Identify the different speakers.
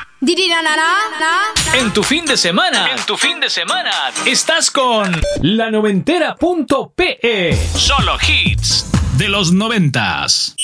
Speaker 1: En tu fin de semana, estás con La Noventera.pe. Solo hits de los 90s.